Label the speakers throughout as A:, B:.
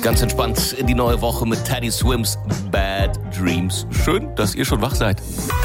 A: Ganz entspannt in die neue Woche mit Teddy Swims Bad Dreams. Schön, dass ihr schon wach seid.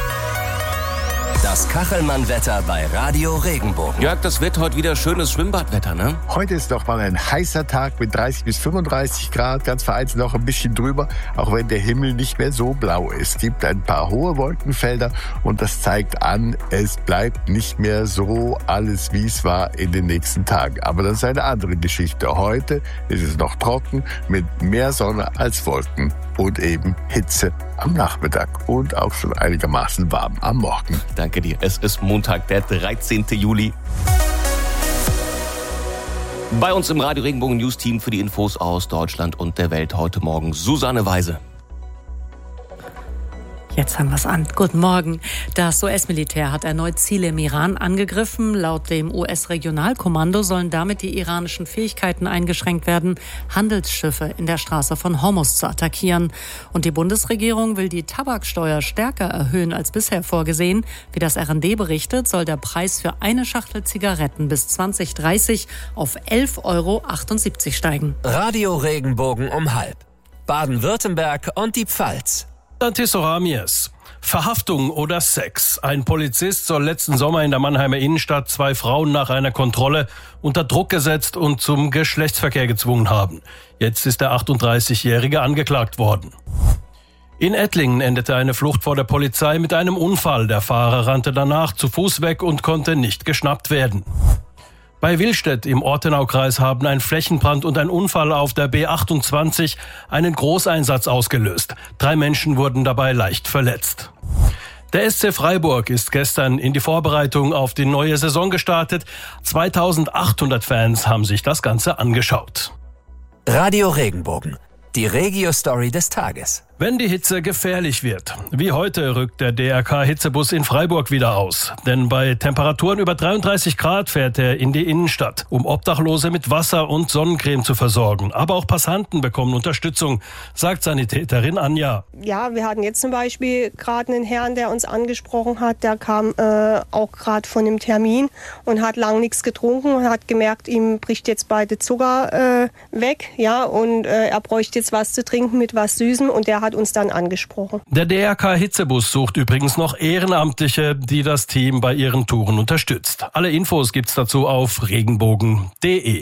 B: Das Kachelmann-Wetter bei Radio Regenbogen.
A: Jörg, das wird heute wieder schönes Schwimmbadwetter, ne?
C: Heute ist doch mal ein heißer Tag mit 30 bis 35 Grad, ganz vereinzelt noch ein bisschen drüber, auch wenn der Himmel nicht mehr so blau ist. Es gibt ein paar hohe Wolkenfelder und das zeigt an, es bleibt nicht mehr so alles, wie es war in den nächsten Tagen. Aber das ist eine andere Geschichte. Heute ist es noch trocken mit mehr Sonne als Wolken und eben Hitze am Nachmittag und auch schon einigermaßen warm am Morgen.
A: Danke dir. Es ist Montag, der 13. Juli. Bei uns im Radio Regenbogen News Team für die Infos aus Deutschland und der Welt heute Morgen Susanne Weise.
D: Jetzt haben wir es an. Guten Morgen. Das US-Militär hat erneut Ziele im Iran angegriffen. Laut dem US-Regionalkommando sollen damit die iranischen Fähigkeiten eingeschränkt werden, Handelsschiffe in der Straße von Hormuz zu attackieren. Und die Bundesregierung will die Tabaksteuer stärker erhöhen als bisher vorgesehen. Wie das RND berichtet, soll der Preis für eine Schachtel Zigaretten bis 2030 auf 11,78 € steigen.
B: Radio Regenbogen um 12:30. Baden-Württemberg und die Pfalz.
E: Antisoramies. Verhaftung oder Sex. Ein Polizist soll letzten Sommer in der Mannheimer Innenstadt 2 Frauen nach einer Kontrolle unter Druck gesetzt und zum Geschlechtsverkehr gezwungen haben. Jetzt ist der 38-Jährige angeklagt worden. In Ettlingen endete eine Flucht vor der Polizei mit einem Unfall. Der Fahrer rannte danach zu Fuß weg und konnte nicht geschnappt werden. Bei Willstedt im Ortenaukreis haben ein Flächenbrand und ein Unfall auf der B28 einen Großeinsatz ausgelöst. 3 Menschen wurden dabei leicht verletzt. Der SC Freiburg ist gestern in die Vorbereitung auf die neue Saison gestartet. 2800 Fans haben sich das Ganze angeschaut.
B: Radio Regenbogen. Die Regio-Story des Tages.
E: Wenn die Hitze gefährlich wird. Wie heute rückt der DRK-Hitzebus in Freiburg wieder aus. Denn bei Temperaturen über 33 Grad fährt er in die Innenstadt, um Obdachlose mit Wasser und Sonnencreme zu versorgen. Aber auch Passanten bekommen Unterstützung, sagt Sanitäterin Anja.
F: Ja, wir hatten jetzt zum Beispiel gerade einen Herrn, der uns angesprochen hat. Der kam auch gerade von einem Termin und hat lang nichts getrunken und hat gemerkt, ihm bricht jetzt beide Zucker weg. Ja, und er bräuchte jetzt was zu trinken mit was Süßem und der hat uns dann angesprochen.
E: Der DRK-Hitzebus sucht übrigens noch Ehrenamtliche, die das Team bei ihren Touren unterstützt. Alle Infos gibt's dazu auf regenbogen.de.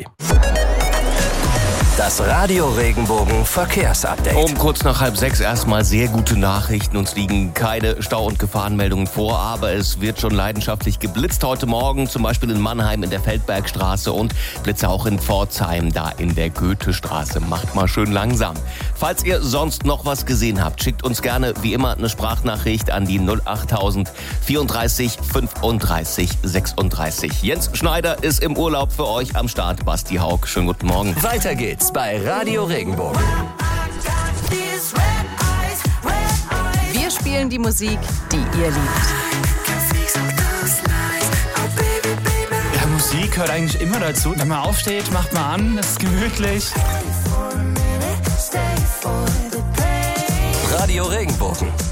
B: Das Radio Regenbogen Verkehrsupdate.
A: Um kurz nach 5:30 erstmal sehr gute Nachrichten. Uns liegen keine Stau- und Gefahrenmeldungen vor, aber es wird schon leidenschaftlich geblitzt heute Morgen, zum Beispiel in Mannheim in der Feldbergstraße und Blitze auch in Pforzheim, da in der Goethestraße. Macht mal schön langsam. Falls ihr sonst noch was gesehen habt, schickt uns gerne wie immer eine Sprachnachricht an die 08000 34 35 36. Jens Schneider ist im Urlaub für euch am Start. Basti Haug, schönen guten Morgen.
B: Weiter geht's bei Radio Regenbogen.
G: Wir spielen die Musik, die ihr liebt.
H: Ja, Musik gehört eigentlich immer dazu. Wenn man aufsteht, macht man an, es ist gemütlich.
B: Radio Regenbogen.